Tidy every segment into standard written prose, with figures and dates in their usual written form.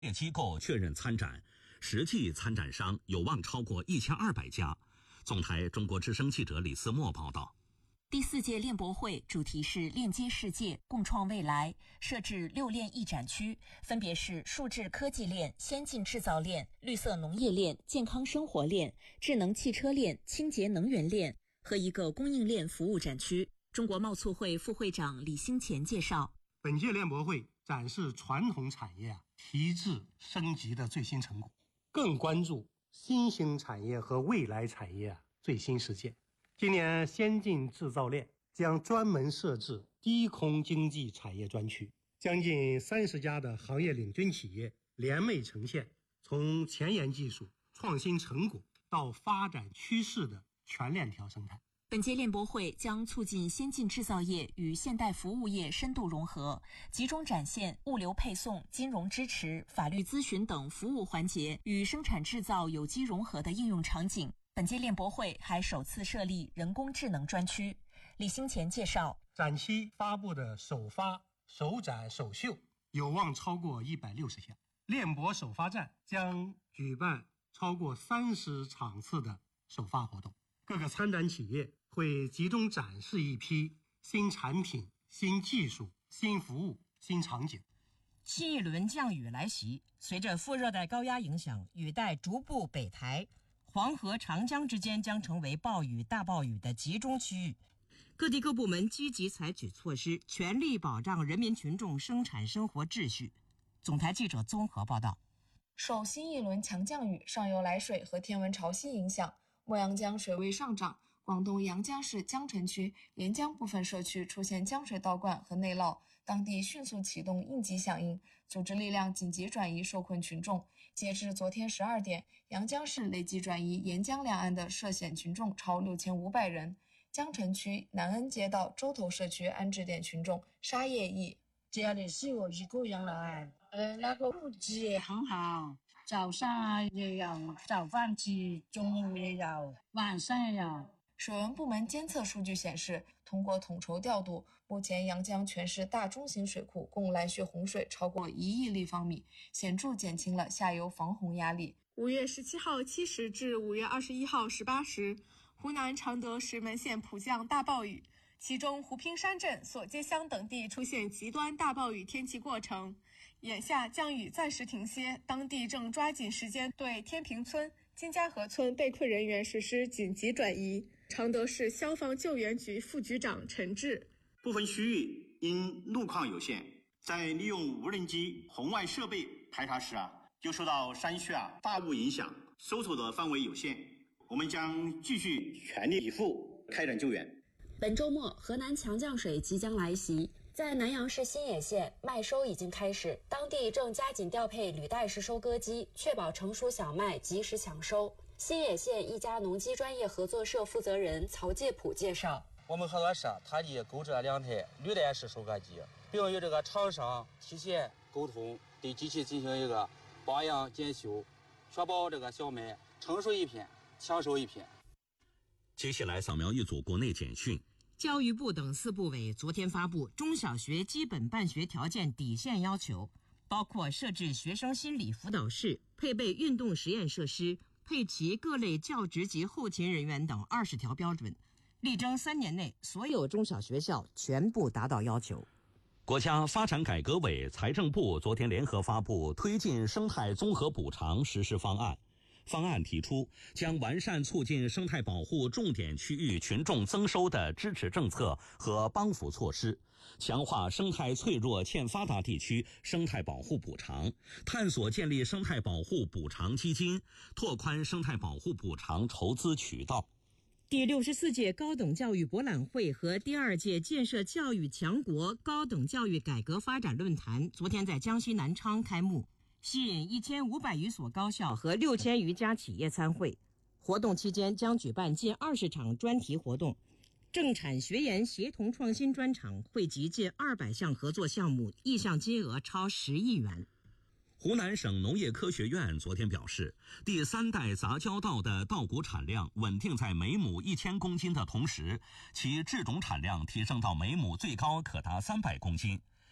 业机构确认参展，实际参展商有望超过1200家。总台中国之声记者李思墨报道。 第4届链博会主题是链接世界，共创未来，设置6链一展区，分别是数字科技链、先进制造链、绿色农业链、健康生活链、智能汽车链、清洁能源链和一个供应链服务展区。中国贸促会副会长李兴前介绍， 本届链博会展示传统产业提质升级的最新成果，更关注新兴产业和未来产业最新实践。今年先进制造链将专门设置低空经济产业专区，将近30家的行业领军企业联袂呈现从前沿技术、创新成果到发展趋势的全链条生态。 本届链博会将促进先进制造业与现代服务业深度融合，集中展现物流配送、金融支持、法律咨询等服务环节与生产制造有机融合的应用场景。本届链博会还首次设立人工智能专区。李兴前介绍， 展期发布的首发、首展、首秀有望超过160项。链博首发站将举办超过30场次的首发活动，各个参展企业会集中展示一批新产品、新技术、新服务、新场景。 新一轮降雨来袭，随着副热带高压影响，雨带逐步北抬，黄河、长江之间将成为暴雨、大暴雨的集中区域。各地各部门积极采取措施，全力保障人民群众生产生活秩序。总台记者综合报道。 受新一轮强降雨、上游来水和天文潮汐影响，墨阳江水位上涨，广东阳江市江城区沿江部分社区出现江水倒灌和内涝，当地迅速启动应急响应，组织力量紧急转移受困群众。截至昨天12点，阳江市累计转移沿江两岸的涉险群众超6500人。江城区南恩街道洲头社区安置点群众沙叶义， 这样的是我一个人来，那个物资也很好，早上也有早饭吃，中午也有，晚上也有。 水文部门监测数据显示，通过统筹调度，目前阳江全市大中型水库共来蓄洪水超过1亿立方米，显著减轻了下游防洪压力。 5月17号7时至5月21号18时，湖南常德石门县普降大暴雨，其中湖滨山镇、索街乡等地出现极端大暴雨天气过程。眼下降雨暂时停歇，当地正抓紧时间对天平村、金家河村被困人员实施紧急转移。常德市消防救援局副局长陈志， 部分区域因路况有限，在利用无人机红外设备排查时就受到山区大雾影响，搜索的范围有限，我们将继续全力以赴开展救援。 本周末，河南强降水即将来袭，在南阳市新野县麦收已经开始，当地正加紧调配履带式收割机，确保成熟小麦及时抢收。新野县一家农机专业合作社负责人曹介普介绍， 我们合作社他已购置了2台履带式收割机，并与这个厂商提前沟通，对机器进行一个保养检修，确保这个小麦成熟一片，抢收一片。 接下来扫描一组国内简讯。 教育部等4部委昨天发布中小学基本办学条件底线要求，包括设置学生心理辅导室、配备运动实验设施、配齐各类教职及后勤人员等20条标准，力争3年内所有中小学校全部达到要求。 国家发展改革委、财政部昨天联合发布推进生态综合补偿实施方案。方案提出，将完善促进生态保护重点区域群众增收的支持政策和帮扶措施，强化生态脆弱欠发达地区生态保护补偿，探索建立生态保护补偿基金，拓宽生态保护补偿筹资渠道。 第64届高等教育博览会和第2届建设教育强国高等教育改革发展论坛昨天在江西南昌开幕，吸引1500余所高校和6000余家企业参会。活动期间将举办近20场专题活动，政产学研协同创新专场汇集近200项合作项目，意向金额超10亿元。 湖南省农业科学院昨天表示，第3代杂交稻的稻谷产量稳定在每亩1000公斤的同时，其制种产量提升到每亩最高可达300公斤。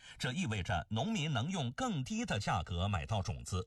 这意味着农民能用更低的价格买到种子。